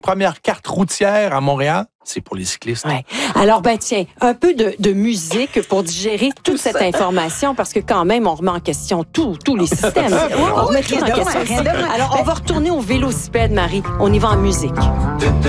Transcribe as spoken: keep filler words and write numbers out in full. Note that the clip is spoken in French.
première carte routière à Montréal, c'est pour les cyclistes. Ouais. Alors, ben tiens, un peu de, de musique pour digérer toute cette information, parce que quand même, on remet en question tous tous les systèmes. On remet tout en question. Alors, on va retourner au vélocipède, Marie. On y va en musique.